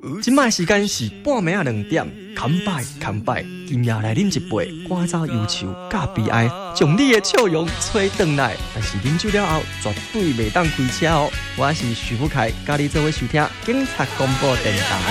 今麦时间是半暝啊2點，乾拜，今夜來啉一杯，趕走憂愁甲悲哀，將你的笑容吹轉來。但是啉酒了後，絕對袂當開車哦。我是徐福凱，甲你做伙收聽警察廣播電台。